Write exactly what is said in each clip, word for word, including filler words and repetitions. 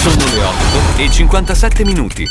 Sono le otto e cinquantasette minuti.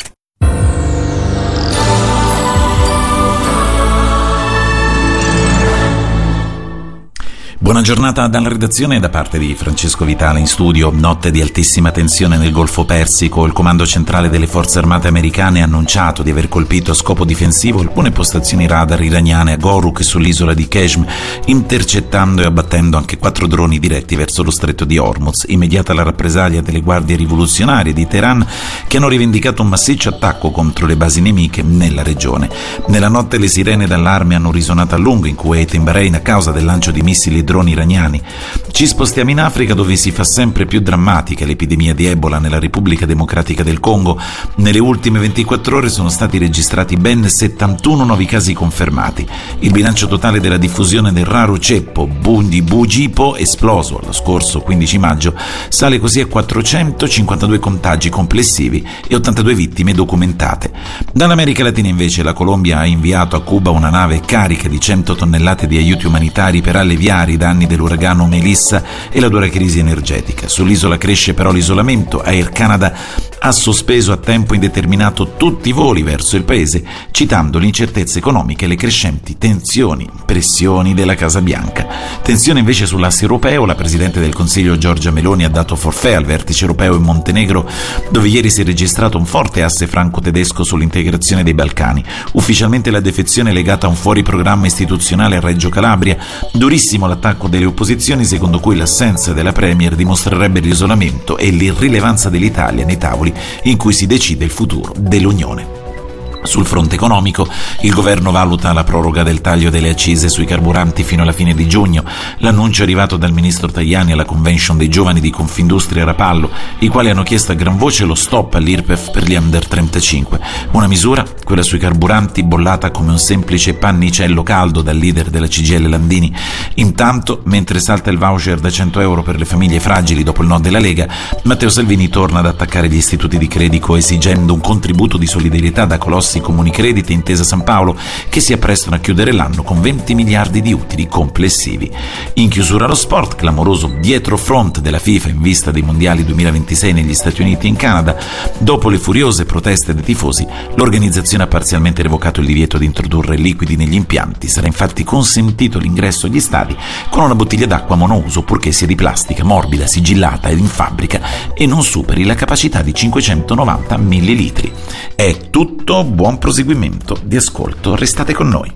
Buona giornata dalla redazione da parte di Francesco Vitale in studio. Notte di altissima tensione nel Golfo Persico. Il comando centrale delle forze armate americane ha annunciato di aver colpito a scopo difensivo alcune postazioni radar iraniane a Goruk e sull'isola di Qeshm, intercettando e abbattendo anche quattro droni diretti verso lo stretto di Hormuz. Immediata la rappresaglia delle guardie rivoluzionarie di Teheran, che hanno rivendicato un massiccio attacco contro le basi nemiche nella regione. Nella notte le sirene d'allarme hanno risuonato a lungo in Kuwait e in Bahrain a causa del lancio di missili e droni iraniani. Ci spostiamo in Africa, dove si fa sempre più drammatica l'epidemia di Ebola nella Repubblica Democratica del Congo. Nelle ultime ventiquattro ore sono stati registrati ben settantuno nuovi casi confermati. Il bilancio totale della diffusione del raro ceppo Bundibugipo, esploso lo scorso quindici maggio, sale così a quattrocentocinquantadue contagi complessivi e ottantadue vittime documentate. Dall'America Latina invece la Colombia ha inviato a Cuba una nave carica di cento tonnellate di aiuti umanitari per alleviare i danni dell'uragano Melissa e la dura crisi energetica. Sull'isola cresce però l'isolamento. Air Canada ha sospeso a tempo indeterminato tutti i voli verso il paese, citando l'incertezza economica e le crescenti tensioni, pressioni della Casa Bianca. Tensione invece sull'asse europeo. La Presidente del Consiglio Giorgia Meloni ha dato forfait al vertice europeo in Montenegro, dove ieri si è registrato un forte asse franco-tedesco sull'integrazione dei Balcani. Ufficialmente la defezione è legata a un fuori programma istituzionale a Reggio Calabria. Durissimo l'attacco delle opposizioni, secondo cui l'assenza della Premier dimostrerebbe l'isolamento e l'irrilevanza dell'Italia nei tavoli in cui si decide il futuro dell'Unione. Sul fronte economico, il governo valuta la proroga del taglio delle accise sui carburanti fino alla fine di giugno. L'annuncio è arrivato dal ministro Tajani alla convention dei giovani di Confindustria Rapallo, i quali hanno chiesto a gran voce lo stop all'I R P E F per gli under trentacinque. Una misura, quella sui carburanti, bollata come un semplice pannicello caldo dal leader della C G I L Landini. Intanto, mentre salta il voucher da cento euro per le famiglie fragili dopo il no della Lega, Matteo Salvini torna ad attaccare gli istituti di credito esigendo un contributo di solidarietà da colossi Comuni Credit e Intesa San Paolo, che si apprestano a chiudere l'anno con venti miliardi di utili complessivi. In chiusura lo sport, clamoroso dietrofront della FIFA in vista dei mondiali duemilaventisei negli Stati Uniti e in Canada. Dopo le furiose proteste dei tifosi, l'organizzazione ha parzialmente revocato il divieto di introdurre liquidi negli impianti. Sarà infatti consentito l'ingresso agli stadi con una bottiglia d'acqua monouso, purché sia di plastica, morbida, sigillata ed in fabbrica e non superi la capacità di cinquecentonovanta millilitri. È tutto. Buon proseguimento di ascolto, restate con noi.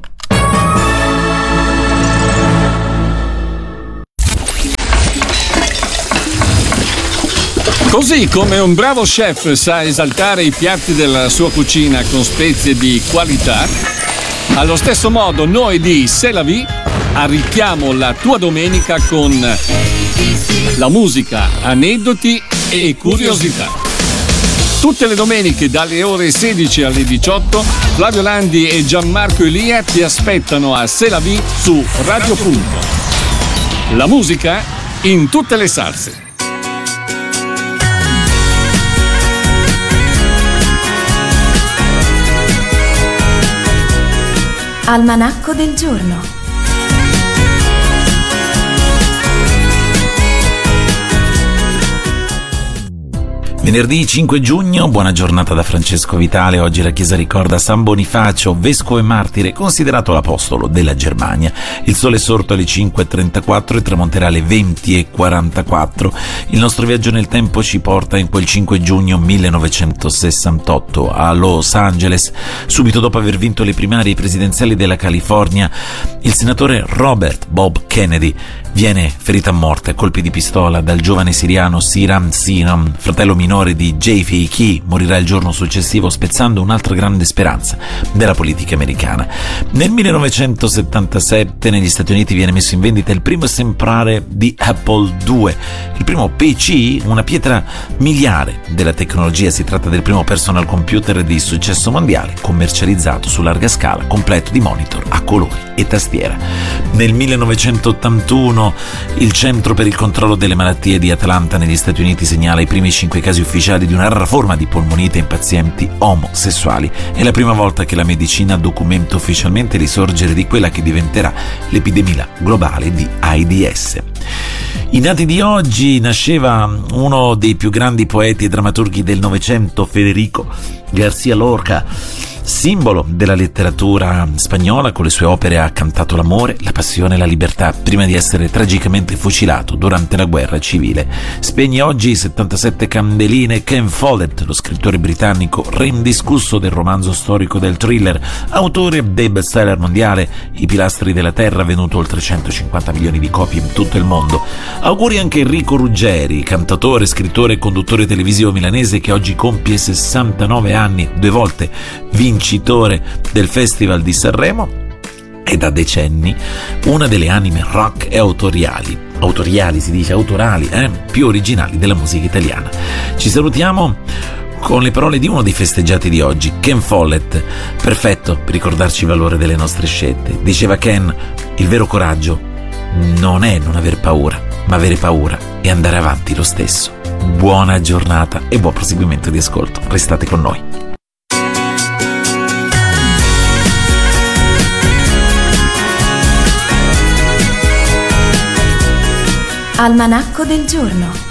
Così come un bravo chef sa esaltare i piatti della sua cucina con spezie di qualità, allo stesso modo noi di C'est la Vie arricchiamo la tua domenica con la musica, aneddoti e curiosità. Tutte le domeniche dalle ore sedici alle diciotto Flavio Landi e Gianmarco Elia ti aspettano a C'est la Vie su Radio Punto. La musica in tutte le salse. Almanacco del giorno. Venerdì cinque giugno, buona giornata da Francesco Vitale. Oggi la Chiesa ricorda San Bonifacio, vescovo e martire, considerato l'apostolo della Germania. Il sole è sorto alle cinque e trentaquattro e tramonterà alle venti e quarantaquattro. Il nostro viaggio nel tempo ci porta in quel cinque giugno millenovecentosessantotto a Los Angeles. Subito dopo aver vinto le primarie presidenziali della California, il senatore Robert Bob Kennedy viene ferito a morte a colpi di pistola dal giovane siriano Siram Sinam, fratello minore di J F K. Morirà il giorno successivo, spezzando un'altra grande speranza della politica americana. Nel millenovecentosettantasette negli Stati Uniti viene messo in vendita il primo esemplare di Apple due, il primo P C, una pietra miliare della tecnologia. Si tratta del primo personal computer di successo mondiale, commercializzato su larga scala, completo di monitor a colori e tastiera. Nel millenovecentottantuno il Centro per il controllo delle malattie di Atlanta negli Stati Uniti segnala i primi cinque casi ufficiali di una rara forma di polmonite in pazienti omosessuali. È la prima volta che la medicina documenta ufficialmente il risorgere di quella che diventerà l'epidemia globale di AIDS. I nati di oggi nasceva uno dei più grandi poeti e drammaturghi del Novecento, Federico García Lorca. Simbolo della letteratura spagnola, con le sue opere ha cantato l'amore, la passione e la libertà, prima di essere tragicamente fucilato durante la guerra civile. Spegne oggi settantasette candeline Ken Follett, lo scrittore britannico re indiscusso del romanzo storico del thriller, autore dei bestseller mondiale I pilastri della terra, venuto oltre centocinquanta milioni di copie in tutto il mondo. Auguri anche Enrico Ruggeri, cantatore, scrittore e conduttore televisivo milanese che oggi compie sessantanove anni, due volte vincitore del Festival di Sanremo e da decenni una delle anime rock e autoriali, autoriali si dice, autorali, eh? più originali della musica italiana. Ci salutiamo con le parole di uno dei festeggiati di oggi, Ken Follett, perfetto per ricordarci il valore delle nostre scelte. Diceva Ken, il vero coraggio non è non aver paura, ma avere paura e andare avanti lo stesso. Buona giornata e buon proseguimento di ascolto. Restate con noi. Almanacco del giorno.